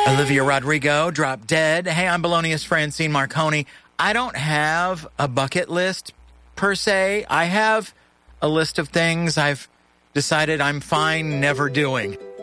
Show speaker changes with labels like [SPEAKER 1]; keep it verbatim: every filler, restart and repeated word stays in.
[SPEAKER 1] Olivia Rodrigo, Drop Dead. Hey, I'm Belonious Francine Marconi. I don't have a bucket list per se. I have a list of things I've decided I'm fine never doing.